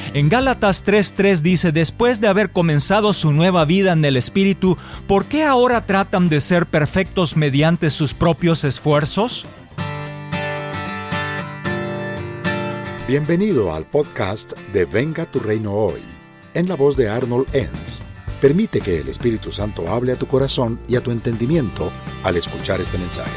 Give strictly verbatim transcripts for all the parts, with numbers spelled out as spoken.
En Gálatas tres tres dice, después de haber comenzado su nueva vida en el Espíritu, ¿por qué ahora tratan de ser perfectos mediante sus propios esfuerzos? Bienvenido al podcast de Venga tu Reino Hoy, en la voz de Arnold Enns. Permite que el Espíritu Santo hable a tu corazón y a tu entendimiento al escuchar este mensaje.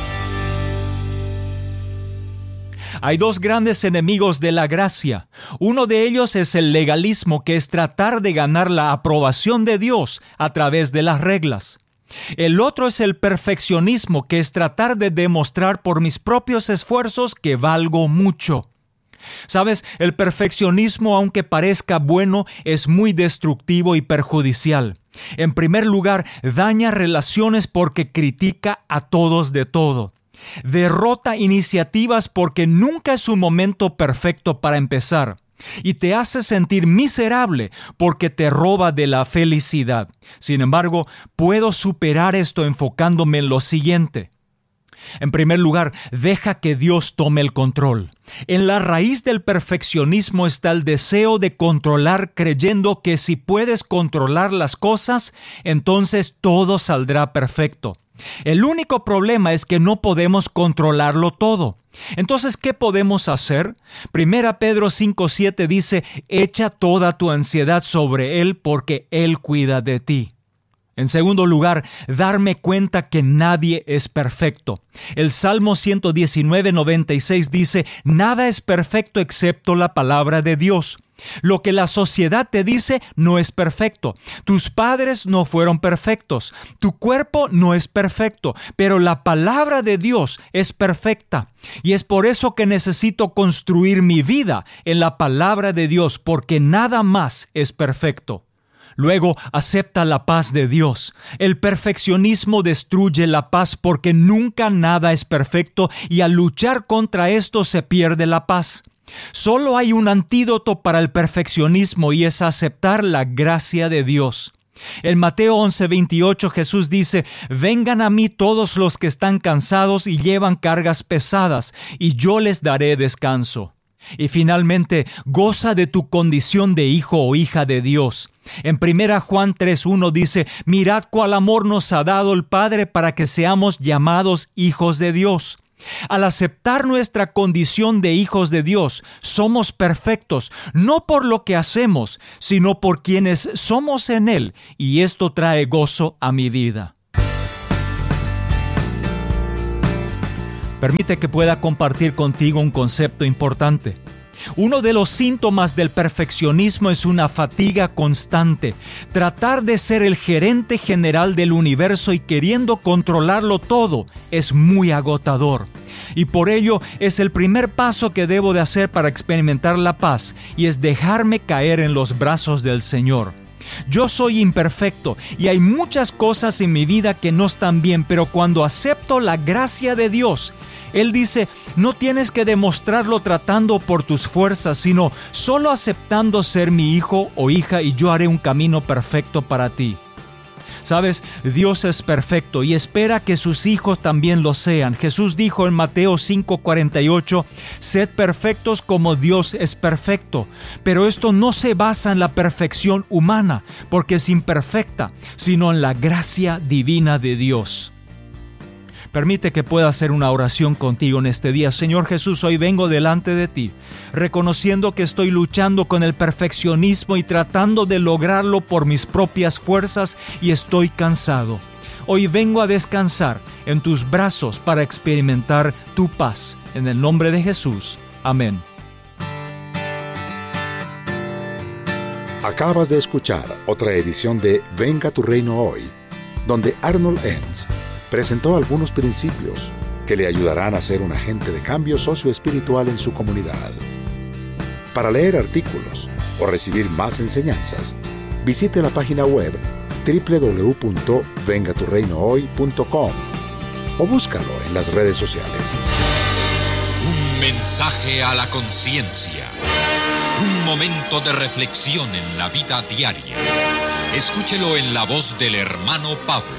Hay dos grandes enemigos de la gracia. Uno de ellos es el legalismo, que es tratar de ganar la aprobación de Dios a través de las reglas. El otro es el perfeccionismo, que es tratar de demostrar por mis propios esfuerzos que valgo mucho. ¿Sabes? El perfeccionismo, aunque parezca bueno, es muy destructivo y perjudicial. En primer lugar, daña relaciones porque critica a todos de todo. Derrota iniciativas porque nunca es un momento perfecto para empezar. Y te hace sentir miserable porque te roba de la felicidad. Sin embargo, puedo superar esto enfocándome en lo siguiente. En primer lugar, deja que Dios tome el control. En la raíz del perfeccionismo está el deseo de controlar, creyendo que si puedes controlar las cosas, entonces todo saldrá perfecto. El único problema es que no podemos controlarlo todo. Entonces, ¿qué podemos hacer? Primera Pedro cinco siete dice, echa toda tu ansiedad sobre Él porque Él cuida de ti. En segundo lugar, darme cuenta que nadie es perfecto. El Salmo ciento diecinueve noventa y seis dice, nada es perfecto excepto la palabra de Dios. Lo que la sociedad te dice no es perfecto. Tus padres no fueron perfectos. Tu cuerpo no es perfecto, pero la palabra de Dios es perfecta. Y es por eso que necesito construir mi vida en la palabra de Dios, porque nada más es perfecto. Luego, acepta la paz de Dios. El perfeccionismo destruye la paz porque nunca nada es perfecto y al luchar contra esto se pierde la paz. Solo hay un antídoto para el perfeccionismo y es aceptar la gracia de Dios. En Mateo once veintiocho Jesús dice, vengan a mí todos los que están cansados y llevan cargas pesadas, y yo les daré descanso. Y finalmente, goza de tu condición de hijo o hija de Dios. En primera Juan tres uno dice, mirad cuál amor nos ha dado el Padre para que seamos llamados hijos de Dios. Al aceptar nuestra condición de hijos de Dios, somos perfectos, no por lo que hacemos, sino por quienes somos en Él, y esto trae gozo a mi vida. Permite que pueda compartir contigo un concepto importante. Uno de los síntomas del perfeccionismo es una fatiga constante. Tratar de ser el gerente general del universo y queriendo controlarlo todo es muy agotador. Y por ello es el primer paso que debo de hacer para experimentar la paz, y es dejarme caer en los brazos del Señor. Yo soy imperfecto y hay muchas cosas en mi vida que no están bien, pero cuando acepto la gracia de Dios, Él dice, no tienes que demostrarlo tratando por tus fuerzas, sino solo aceptando ser mi hijo o hija y yo haré un camino perfecto para ti. ¿Sabes? Dios es perfecto y espera que sus hijos también lo sean. Jesús dijo en Mateo cinco cuarenta y ocho, sed perfectos como Dios es perfecto. Pero esto no se basa en la perfección humana, porque es imperfecta, sino en la gracia divina de Dios. Permite que pueda hacer una oración contigo en este día. Señor Jesús, hoy vengo delante de ti, reconociendo que estoy luchando con el perfeccionismo y tratando de lograrlo por mis propias fuerzas y estoy cansado. Hoy vengo a descansar en tus brazos para experimentar tu paz. En el nombre de Jesús. Amén. Acabas de escuchar otra edición de Venga tu Reino Hoy, donde Arnold Enns presentó algunos principios que le ayudarán a ser un agente de cambio socioespiritual en su comunidad. Para leer artículos o recibir más enseñanzas, visite la página web doble u doble u doble u punto venga tu reino hoy punto com o búscalo en las redes sociales. Un mensaje a la conciencia. Un momento de reflexión en la vida diaria. Escúchelo en la voz del hermano Pablo.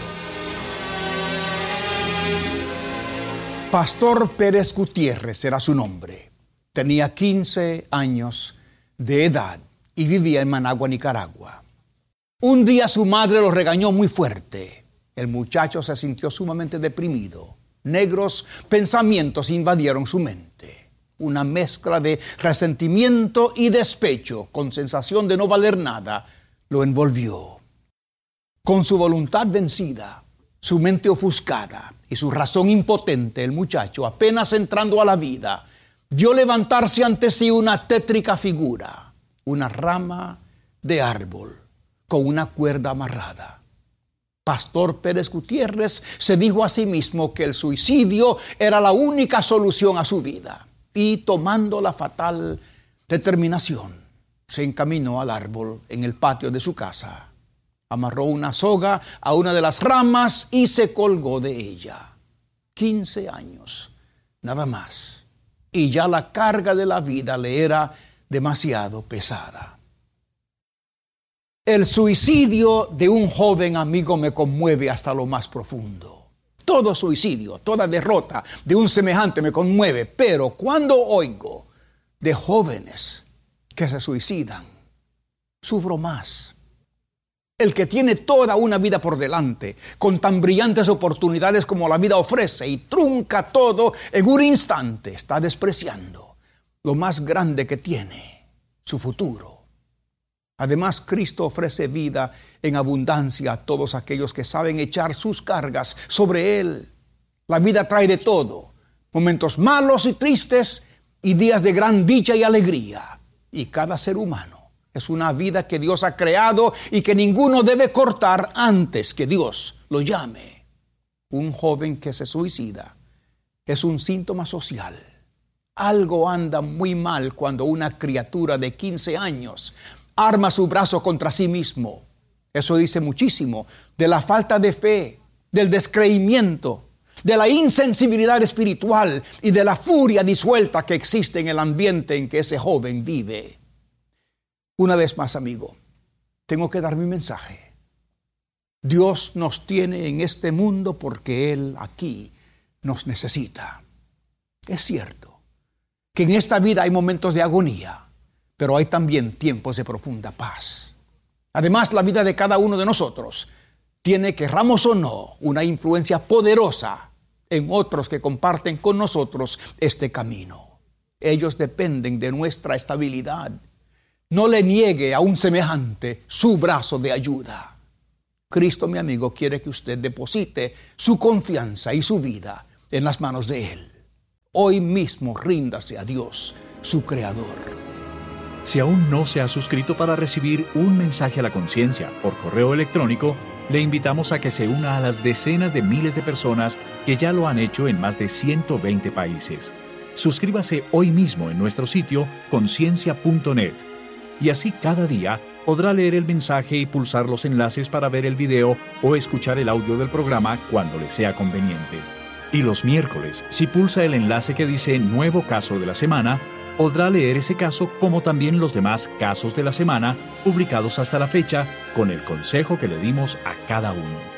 Pastor Pérez Gutiérrez era su nombre. Tenía quince años de edad y vivía en Managua, Nicaragua. Un día su madre lo regañó muy fuerte. El muchacho se sintió sumamente deprimido. Negros pensamientos invadieron su mente. Una mezcla de resentimiento y despecho con sensación de no valer nada lo envolvió. Con su voluntad vencida, su mente ofuscada y su razón impotente, el muchacho, apenas entrando a la vida, vio levantarse ante sí una tétrica figura, una rama de árbol con una cuerda amarrada. Pastor Pérez Gutiérrez se dijo a sí mismo que el suicidio era la única solución a su vida y, tomando la fatal determinación, se encaminó al árbol en el patio de su casa. Amarró una soga a una de las ramas y se colgó de ella. quince años, nada más. Y ya la carga de la vida le era demasiado pesada. El suicidio de un joven amigo me conmueve hasta lo más profundo. Todo suicidio, toda derrota de un semejante me conmueve, pero cuando oigo de jóvenes que se suicidan, sufro más. El que tiene toda una vida por delante, con tan brillantes oportunidades como la vida ofrece, y trunca todo en un instante, está despreciando lo más grande que tiene, su futuro. Además, Cristo ofrece vida en abundancia a todos aquellos que saben echar sus cargas sobre Él. La vida trae de todo, momentos malos y tristes, y días de gran dicha y alegría. Y cada ser humano es una vida que Dios ha creado y que ninguno debe cortar antes que Dios lo llame. Un joven que se suicida es un síntoma social. Algo anda muy mal cuando una criatura de quince años arma su brazo contra sí mismo. Eso dice muchísimo de la falta de fe, del descreimiento, de la insensibilidad espiritual y de la furia disuelta que existe en el ambiente en que ese joven vive. Una vez más, amigo, tengo que dar mi mensaje. Dios nos tiene en este mundo porque Él aquí nos necesita. Es cierto que en esta vida hay momentos de agonía, pero hay también tiempos de profunda paz. Además, la vida de cada uno de nosotros tiene, querramos o no, una influencia poderosa en otros que comparten con nosotros este camino. Ellos dependen de nuestra estabilidad. No le niegue a un semejante su brazo de ayuda. Cristo, mi amigo, quiere que usted deposite su confianza y su vida en las manos de Él. Hoy mismo ríndase a Dios, su Creador. Si aún no se ha suscrito para recibir un mensaje a la conciencia por correo electrónico, le invitamos a que se una a las decenas de miles de personas que ya lo han hecho en más de ciento veinte países. Suscríbase hoy mismo en nuestro sitio conciencia punto net. Y así cada día podrá leer el mensaje y pulsar los enlaces para ver el video o escuchar el audio del programa cuando le sea conveniente. Y los miércoles, si pulsa el enlace que dice Nuevo Caso de la Semana, podrá leer ese caso como también los demás casos de la semana publicados hasta la fecha con el consejo que le dimos a cada uno.